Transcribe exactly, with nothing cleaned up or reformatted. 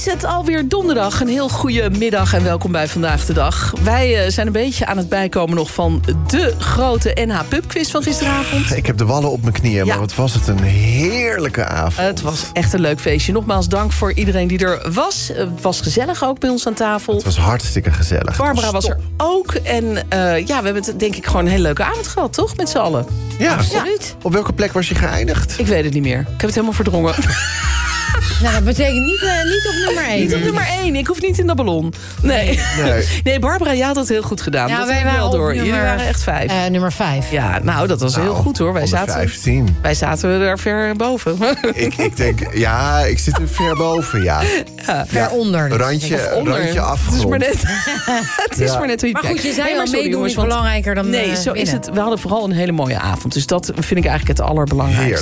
is het alweer donderdag. Een heel goede middag en welkom bij Vandaag de Dag. Wij uh, zijn een beetje aan het bijkomen nog van de grote N H Pubquiz van gisteravond. Ik heb de wallen op mijn knieën, ja. Maar wat was het een heerlijke avond. Het was echt een leuk feestje. Nogmaals dank voor iedereen die er was. Het was gezellig ook bij ons aan tafel. Het was hartstikke gezellig. Barbara was er ook. En uh, ja, we hebben het denk ik gewoon een hele leuke avond gehad, toch? Met z'n allen. Ja, absoluut. Op welke plek was je geëindigd? Ik weet het niet meer. Ik heb het helemaal verdrongen. Nou, dat betekent niet, uh, niet op nummer één. Niet op nummer één. Ik hoef niet in de ballon. Nee. Nee, nee Barbara, jij had het heel goed gedaan. Ja, dat wij ging waren wel door. nummer, Jullie waren echt vijf. Uh, nummer vijf. Ja, nou, dat was nou, heel goed hoor. Wij zaten, vijftien. wij zaten er ver boven. Ik, ik denk, ja, ik zit er ver boven, ja. ja. Ver onder. Dus Randje, onder. randje afgerond. Het is maar net, het is Ja. maar net hoe je Maar goed, je zei nee, al, maar sorry, meedoen jongens, is want- belangrijker dan Nee, uh, zo is winnen. het. We hadden vooral een hele mooie avond. Dus dat vind ik eigenlijk het allerbelangrijkste.